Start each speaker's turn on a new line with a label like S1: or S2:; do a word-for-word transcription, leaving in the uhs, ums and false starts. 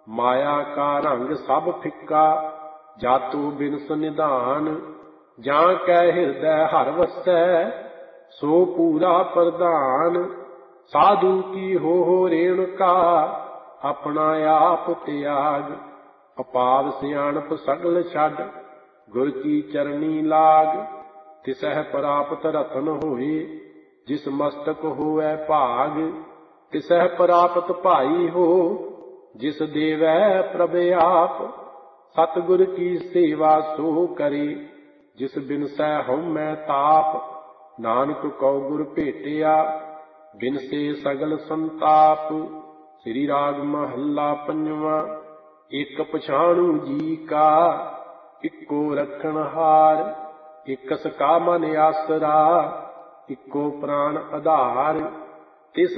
S1: माया का रंग सब फिक्का, जातु बिनस निधान। जां कै हृदय हर वसै, सो पूरा प्रधान। साधु की हो रेणुका, अपना आप त्याग। अपाव सियाणप सगल छड, गुर की चरनी लाग। तिसह प्राप्त रतन होए, जिस मस्तक होए भाग। तिसह प्राप्त भाई हो, जिस देवै प्रभ आप। सतगुर की सेवा सो करे, जिस बिनसै हउमੈ ताप। नानक कौ गुर भेटिया, बिनसे सगल संताप। श्री राग महला पंजवां। एक पछाणु जी का, इक्को रखणहार। इकस का मन आसरा, इक्को प्राण आधार। तिस